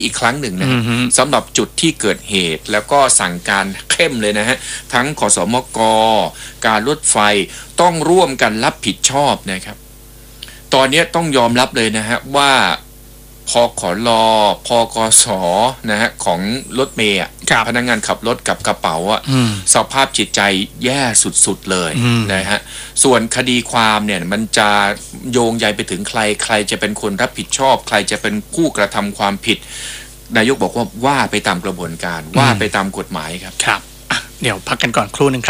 อีกครั้งหนึ่งนะสำหรับจุดที่เกิดเหตุแล้วก็สั่งการเข้มเลยนะฮะทั้งขสมกการรถไฟต้องร่วมกันรับผิดชอบนะครับตอนนี้ต้องยอมรับเลยนะฮะว่าพขลพกสนะฮะของรถเมย์พนักงานขับรถกับกระเป๋าสภาพจิตใจแย่สุดๆเลยนะฮะส่วนคดีความเนี่ยมันจะโยงใยไปถึงใครจะเป็นคนรับผิดชอบใครจะเป็นผู้กระทำความผิดนายกบอกว่าไปตามกระบวนการว่าไปตามกฎหมายครับครับเดี๋ยวพักกันก่อนครู่นึงครับ